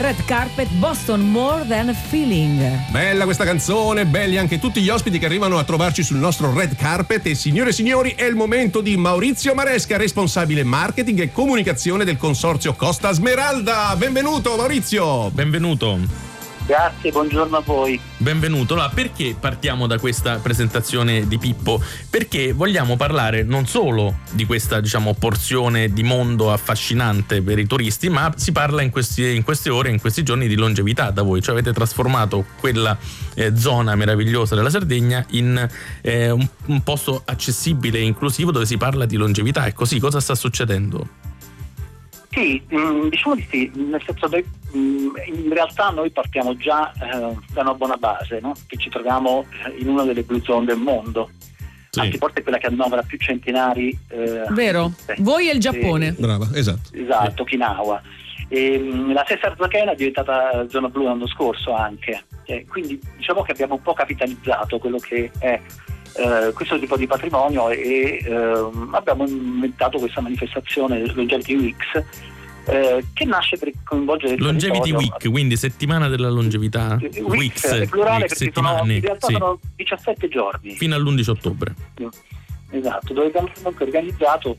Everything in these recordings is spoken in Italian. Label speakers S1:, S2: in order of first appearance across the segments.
S1: Red Carpet, Boston More Than a Feeling.
S2: Bella questa canzone, belli anche tutti gli ospiti che arrivano a trovarci sul nostro Red Carpet. E signore e signori, è il momento di Maurizio Maresca, responsabile marketing e comunicazione del consorzio Costa Smeralda. Benvenuto Maurizio.
S3: Benvenuto.
S4: Grazie, buongiorno a voi.
S3: Benvenuto. Allora, perché partiamo da questa presentazione di Pippo? Perché vogliamo parlare non solo di questa, porzione di mondo affascinante per i turisti, ma si parla in queste ore, in questi giorni, di longevità da voi. Cioè avete trasformato quella zona meravigliosa della Sardegna in un posto accessibile e inclusivo dove si parla di longevità. È così, cosa sta succedendo?
S4: Sì, diciamo di sì, nel senso che in realtà noi partiamo già da una buona base, no? Che ci troviamo in una delle blue zone del mondo.
S3: Sì.
S4: Anzi, forse è quella che annovera più centenari.
S1: Vero, voi e il Giappone.
S2: Brava, esatto.
S4: Esatto, Okinawa. La stessa Arzachena è diventata zona blu l'anno scorso anche. Quindi diciamo che abbiamo un po' capitalizzato quello che è questo tipo di patrimonio e abbiamo inventato questa manifestazione Longevity Weeks che nasce per coinvolgere il
S3: Longevity Week, quindi settimana della longevità.
S4: Weeks è plurale perché
S3: settimane,
S4: in realtà
S3: sì.
S4: Sono 17 giorni
S3: fino all'11 ottobre.
S4: Esatto, dove abbiamo comunque organizzato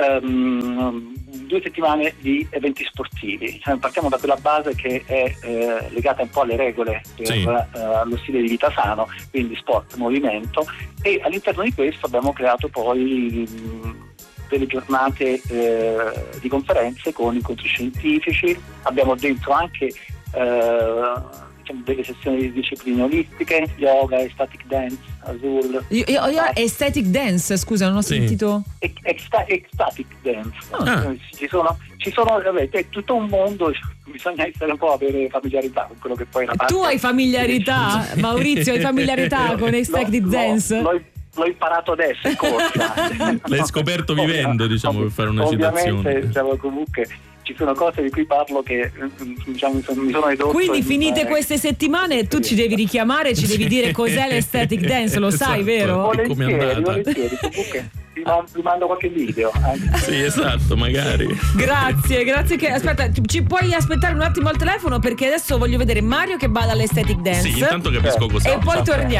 S4: 2 settimane di eventi sportivi. Partiamo da quella base che è legata un po' alle regole per lo stile di vita sano, quindi sport, movimento, e all'interno di questo abbiamo creato poi delle giornate di conferenze con incontri scientifici. Abbiamo dentro anche delle sessioni di discipline olistiche, yoga, ecstatic dance, azul.
S1: Aesthetic dance, scusa, non ho sentito.
S4: Ecstatic dance. Ci sono è tutto un mondo, bisogna essere un po' avere familiarità con quello che poi è la parte.
S1: Tu hai familiarità, Maurizio, hai familiarità con ecstatic dance?
S4: L'ho imparato adesso, in corsa.
S3: L'hai scoperto vivendo, per fare una citazione.
S4: Ovviamente, comunque ci sono cose di cui parlo che mi sono edotto.
S1: Quindi finite queste settimane tu ci devi richiamare, ci devi dire cos'è l'Aesthetic Dance, lo sai, vero?
S4: Volentieri. Comunque vi mando qualche video.
S3: Sì, esatto, magari.
S1: Grazie che aspetta, ci puoi aspettare un attimo al telefono perché adesso voglio vedere Mario che balla all'Aesthetic Dance.
S3: Sì, intanto capisco cos'è.
S1: E poi torniamo.